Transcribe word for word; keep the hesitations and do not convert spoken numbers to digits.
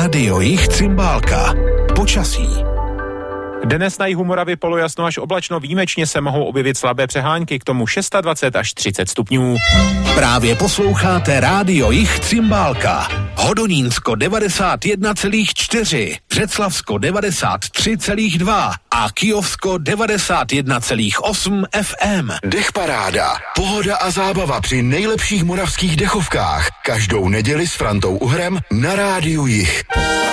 Rádio Jich Cymbálka. Počasí. Dnes na jihu Moravy polojasno až oblačno, výjimečně se mohou objevit slabé přehánky, k tomu dvacet šest až třicet stupňů. Právě posloucháte Rádio Jich Cymbálka. Hodonínsko devadesát jedna celá čtyři, Břeclavsko devadesát tři celá dva a Kyjovsko devadesát jedna celá osm F M. Dechparáda. Pohoda a zábava při nejlepších moravských dechovkách. Každou neděli s Frantou Uhrem na Rádiu Jich.